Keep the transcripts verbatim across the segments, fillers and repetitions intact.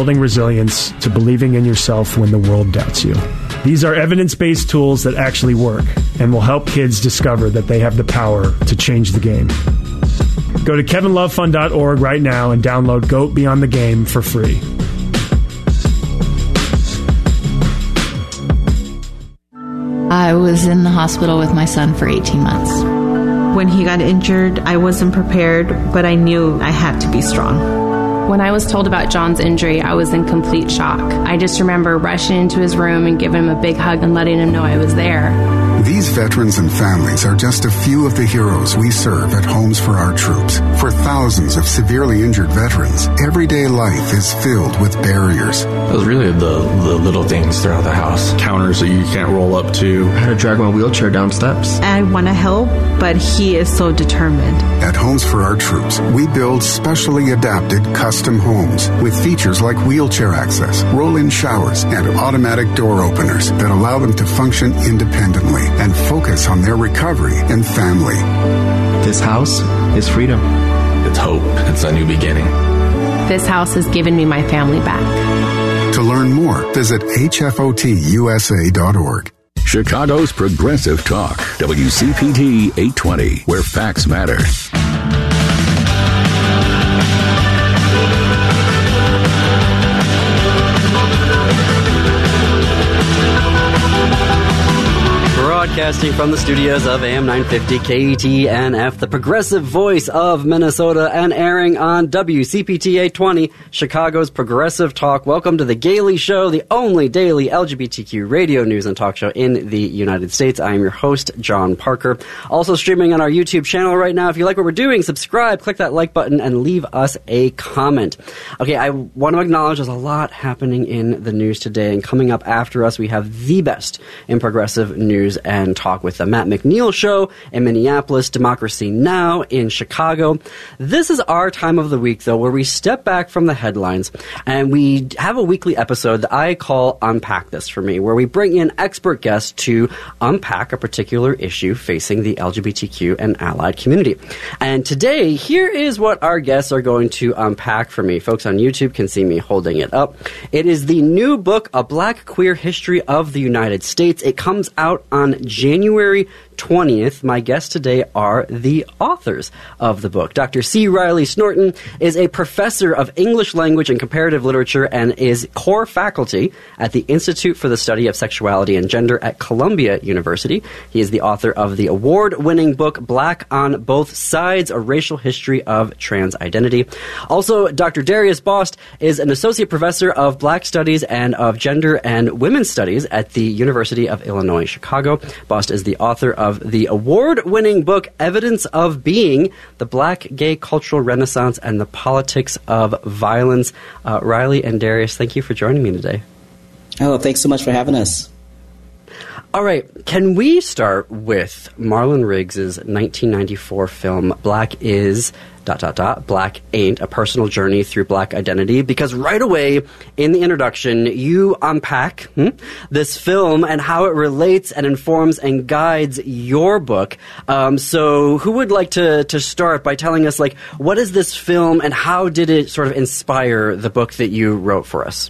building resilience to believing in yourself when the world doubts you. These are evidence-based tools that actually work and will help kids discover that they have the power to change the game. Go to kevin love fund dot org right now and download GOAT Beyond the Game for free. I was in the hospital with my son for eighteen months. When he got injured, I wasn't prepared, but I knew I had to be strong. When I was told about John's injury, I was in complete shock. I just remember rushing into his room and giving him a big hug and letting him know I was there. These veterans and families are just a few of the heroes we serve at Homes for Our Troops. For thousands of severely injured veterans, everyday life is filled with barriers. It was really the, the little things throughout the house. Counters that you can't roll up to. I had to drag my wheelchair down steps. I want to help, but he is so determined. At Homes for Our Troops, we build specially adapted custom homes with features like wheelchair access, roll-in showers, and automatic door openers that allow them to function independently and focus on their recovery and family. This house is freedom. It's hope. It's a new beginning. This house has given me my family back. To learn more, visit H F O T U S A dot org. Chicago's Progressive Talk, W C P T eight twenty, where facts matter. Broadcasting from the studios of A M nine fifty K E T N F, the progressive voice of Minnesota, and airing on W C P T eight twenty, Chicago's Progressive Talk. Welcome to The Gaily Show, the only daily L G B T Q radio news and talk show in the United States. I am your host, John Parker. Also streaming on our YouTube channel right now. If you like what we're doing, subscribe, click that like button, and leave us a comment. Okay, I want to acknowledge there's a lot happening in the news today, and coming up after us, we have the best in progressive news and talk with the Matt McNeil Show in Minneapolis, Democracy Now! In Chicago. This is our time of the week, though, where we step back from the headlines and we have a weekly episode that I call Unpack This For Me, where we bring in expert guests to unpack a particular issue facing the L G B T Q and allied community. And today, here is what our guests are going to unpack for me. Folks on YouTube can see me holding it up. It is the new book, A Black Queer History of the United States. It comes out on January twentieth. My guests today are the authors of the book. Doctor C. Riley Snorton is a professor of English language and comparative literature and is core faculty at the Institute for the Study of Sexuality and Gender at Columbia University. He is the author of the award-winning book Black on Both Sides, A Racial History of Trans Identity. Also, Doctor Darius Bost is an associate professor of Black Studies and of Gender and Women's Studies at the University of Illinois, Chicago. Bost is the author of the award-winning book Evidence of Being, The Black Gay Cultural Renaissance and the Politics of Violence. Uh, Riley and Darius, thank you for joining me today. Oh, thanks so much for having us. All right, can we start with Marlon Riggs' nineteen ninety-four film Black Is... dot, dot, dot, Black Ain't, A Personal Journey Through Black Identity, because right away in the introduction, you unpack hmm, this film and how it relates and informs and guides your book. Um, so who would like to, to start by telling us, like, what is this film and how did it sort of inspire the book that you wrote for us?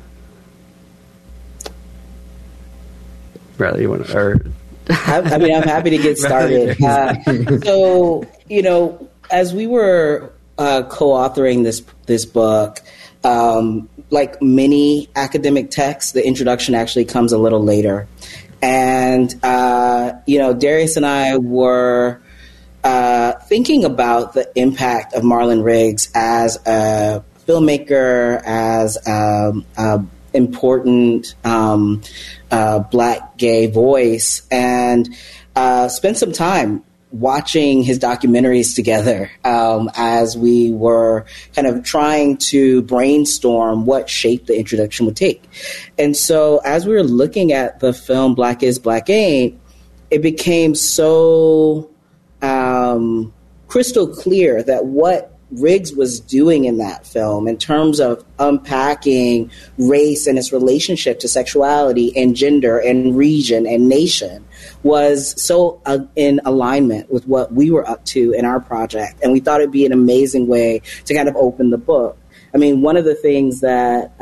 Riley, you want to... Or I, I mean, I'm happy to get started. Uh, so, you know, as we were uh, co-authoring this this book, um, like many academic texts, the introduction actually comes a little later. And, uh, you know, Darius and I were uh, thinking about the impact of Marlon Riggs as a filmmaker, as um, a important um, uh, Black gay voice, and uh, spent some time watching his documentaries together um, as we were kind of trying to brainstorm what shape the introduction would take. And so as we were looking at the film Black Is, Black Ain't, it became so um, crystal clear that what Riggs was doing in that film in terms of unpacking race and its relationship to sexuality and gender and region and nation was so uh, in alignment with what we were up to in our project. And we thought it'd be an amazing way to kind of open the book. I mean, one of the things that